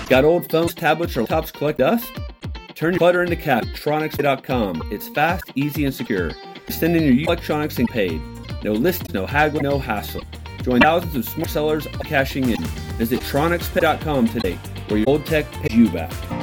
Got old phones, tablets, or laptops collect dust? Turn your clutter into cash. Electronics.com. It's fast, easy, and secure. Send in your electronics and paid. No lists, no haggling, no hassle. Join thousands of smart sellers cashing in. Visit Tronics.com today, where your old tech pays you back.